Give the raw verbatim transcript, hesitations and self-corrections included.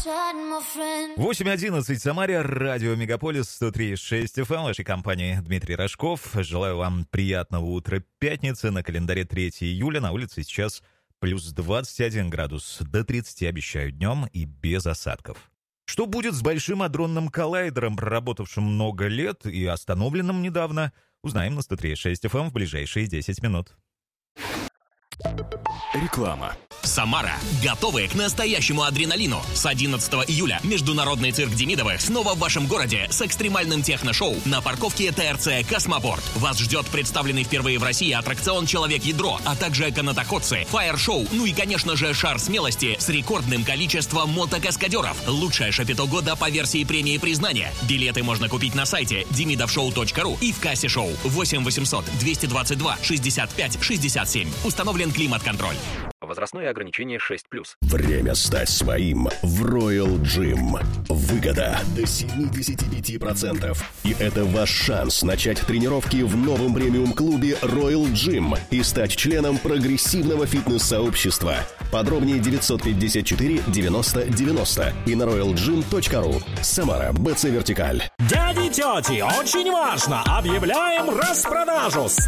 восемь одиннадцать в Самаре, радио Мегаполис сто три и шесть эф эм, вашей компании Дмитрий Рожков. Желаю вам приятного утра пятницы, на календаре третьего июля, на улице сейчас плюс двадцать один градус, до тридцати обещаю днем и без осадков. Что будет с большим адронным коллайдером, проработавшим много лет и остановленным недавно, узнаем на сто три и шесть эф эм в ближайшие десять минут. Реклама. Самара. Готовы к настоящему адреналину. С одиннадцатого июля Международный цирк Демидовых снова в вашем городе с экстремальным техношоу на парковке ТРЦ «Космопорт». Вас ждет представленный впервые в России аттракцион «Человек-ядро», а также канатоходцы, фаер-шоу, ну и, конечно же, шар смелости с рекордным количеством мотокаскадеров. Лучшее шапито года по версии премии признания. Билеты можно купить на сайте демидовшоу точка ру и в кассе шоу. восемь восемьсот двести двадцать два шестьдесят пять шестьдесят семь. Установлен климат-контроль. Возрастное ограничение шесть плюс. Время стать своим в Royal Gym. Выгода до семьдесят пять процентов. И это ваш шанс начать тренировки в новом премиум-клубе Royal Gym и стать членом прогрессивного фитнес-сообщества. Подробнее девятьсот пятьдесят четыре девяносто девяносто и на роял джим точка ру. Самара, БЦ Вертикаль. Дяди и тети, очень важно! Объявляем распродажу!